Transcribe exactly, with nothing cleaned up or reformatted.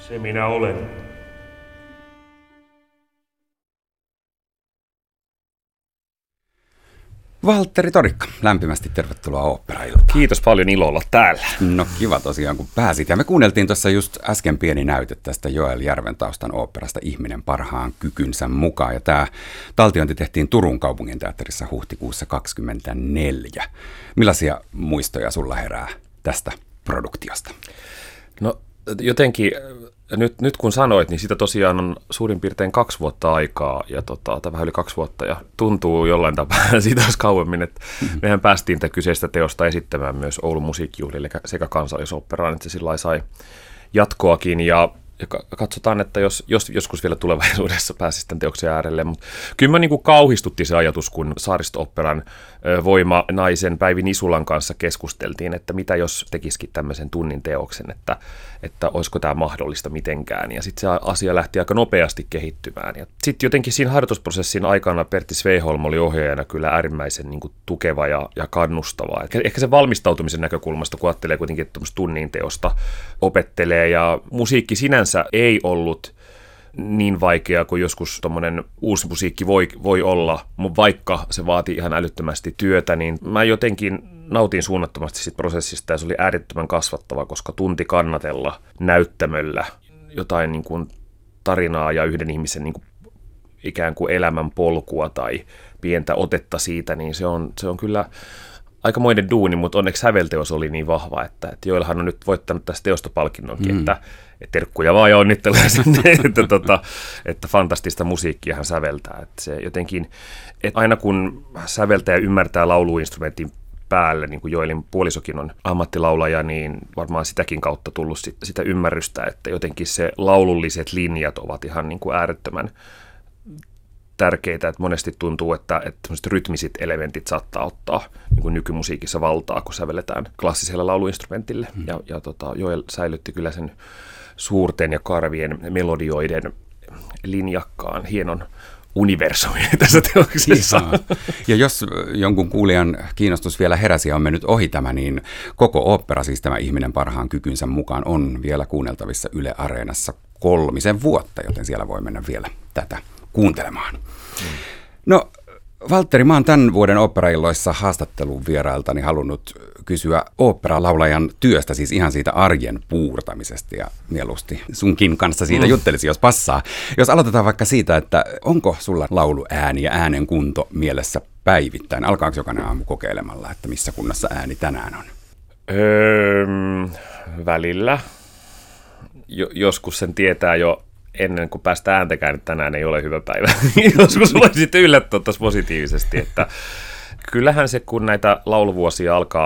Se minä olen. Valtteri Torikka, lämpimästi tervetuloa Oopperailtaan. Kiitos paljon, ilo olla täällä. No kiva tosiaan, kun pääsit. Ja me kuunneltiin tuossa just äsken pieni näyte tästä Joel Järventaustan oopperasta Ihminen parhaan kykynsä mukaan. Ja tämä taltiointi tehtiin Turun kaupunginteatterissa huhtikuussa kaksikymmentäneljä. Millaisia muistoja sulla herää tästä produktiosta? No jotenkin, nyt, nyt kun sanoit, niin siitä tosiaan on suurin piirtein kaksi vuotta aikaa, ja tota, tai vähän yli kaksi vuotta, ja tuntuu jollain tapaa siitä olisi kauemmin, että mm-hmm. mehän päästiin tätä kyseistä teosta esittämään myös Oulun musiikkijuhlille sekä Kansallisoopperaan, että se sillä lailla sai jatkoakin, ja Ja katsotaan, että jos, jos joskus vielä tulevaisuudessa pääsisi tämän teoksen äärelle. Mutta kyllä mä niin kuin kauhistutti se ajatus, kun Saaristo-oopperan Voima naisen Päivi Nisulan kanssa keskusteltiin, että mitä jos tekisikin tämmöisen tunnin teoksen, että, että olisiko tämä mahdollista mitenkään. Ja sitten se asia lähti aika nopeasti kehittymään. Ja sitten jotenkin siinä harjoitusprosessin aikana Pertti Sveholm oli ohjaajana kyllä äärimmäisen niin kuin tukeva ja, ja kannustava. Et ehkä se valmistautumisen näkökulmasta, kun ajattelee kuitenkin, että tunnin teosta opettelee ja musiikki sinänsä ei ollut niin vaikeaa kuin joskus tuommoinen uusi musiikki voi, voi olla, mutta vaikka se vaati ihan älyttömästi työtä, niin mä jotenkin nautin suunnattomasti siitä prosessista ja se oli äärettömän kasvattava, koska tunti kannatella näyttämöllä jotain niin kuin tarinaa ja yhden ihmisen niin kuin ikään kuin elämän polkua tai pientä otetta siitä, niin se on, se on kyllä aikamoinen duuni, mutta onneksi sävelteos oli niin vahva, että, että Joelhan on nyt voittanut tästä teostopalkinnonkin, mm. että, että terkkuja vaan ja onnitteluja sinne, että, tota, että fantastista musiikkia hän säveltää. Että se jotenkin, että aina kun säveltäjä ymmärtää lauluinstrumentin päälle, niin kuin Joelin puolisokin on ammattilaulaja, niin varmaan sitäkin kautta tullut sit, sitä ymmärrystä, että jotenkin se laululliset linjat ovat ihan niin kuin äärettömän tärkeitä, että monesti tuntuu, että, että rytmiset elementit saattaa ottaa niin kuin nykymusiikissa valtaa, kun sävelletään klassisella lauluinstrumentille. Mm. Ja, ja tota, Joel säilytti kyllä sen suurten ja karvien melodioiden linjakkaan, hienon universumin tässä teoksessa. Ja jos jonkun kuulijan kiinnostus vielä heräsi ja on mennyt ohi tämä, niin koko ooppera, siis tämä Ihminen parhaan kykynsä mukaan, on vielä kuunneltavissa Yle Areenassa kolmisen vuotta, joten siellä voi mennä vielä tätä kuuntelemaan. Mm. No, Valtteri, mä oon tämän vuoden oopperailloissa haastattelun vierailtani halunnut kysyä oopperalaulajan työstä, siis ihan siitä arjen puurtamisesta, ja mieluusti sunkin kanssa siitä mm. juttelisi, jos passaa. Jos aloitetaan vaikka siitä, että onko sulla lauluääni ja äänen kunto mielessä päivittäin? Alkaako jokainen aamu kokeilemalla, että missä kunnossa ääni tänään on? Öö, välillä. Jo, joskus sen tietää jo ennen kuin päästä ääntäkään, että tänään ei ole hyvä päivä. Joskus voi sitten yllättää taas positiivisesti, että kyllähän se, kun näitä lauluvuosia alkaa